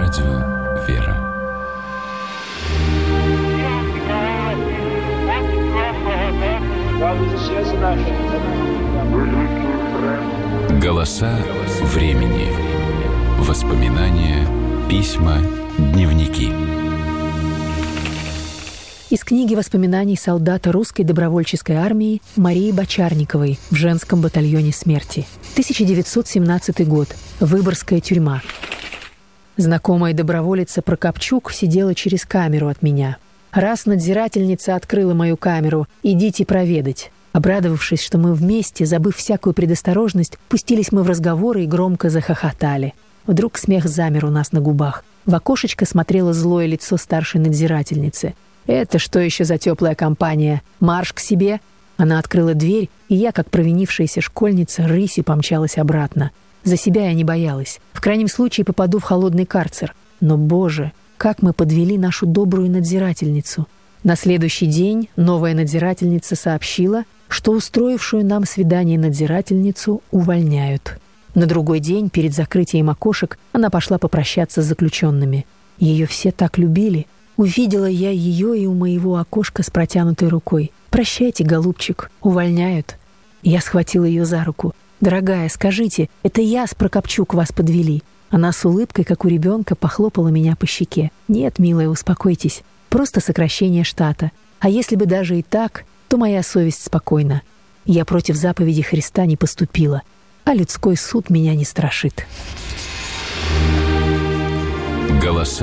Радио «Вера». Голоса времени. Воспоминания, письма, дневники. Из книги воспоминаний солдата русской добровольческой армии Марии Бочарниковой в женском батальоне смерти. 1917 год. Выборгская тюрьма. Знакомая доброволица Прокопчук сидела через камеру от меня. Раз надзирательница открыла мою камеру «Идите проведать». Обрадовавшись, что мы вместе, забыв всякую предосторожность, пустились мы в разговоры и громко захохотали. Вдруг смех замер у нас на губах. В окошечко смотрело злое лицо старшей надзирательницы. «Это что еще за теплая компания? Марш к себе!» Она открыла дверь, и я, как провинившаяся школьница, рысью помчалась обратно. За себя я не боялась. В крайнем случае попаду в холодный карцер. Но, Боже, как мы подвели нашу добрую надзирательницу! На следующий день новая надзирательница сообщила, что устроившую нам свидание надзирательницу увольняют. На другой день, перед закрытием окошек, она пошла попрощаться с заключенными. Ее все так любили. Увидела я ее и у моего окошка с протянутой рукой. «Прощайте, голубчик, увольняют». Я схватила ее за руку. «Дорогая, скажите, это я с Прокопчук вас подвели?» Она с улыбкой, как у ребенка, похлопала меня по щеке. «Нет, милая, успокойтесь. Просто сокращение штата. А если бы даже и так, то моя совесть спокойна. Я против заповеди Христа не поступила, а людской суд меня не страшит». Голоса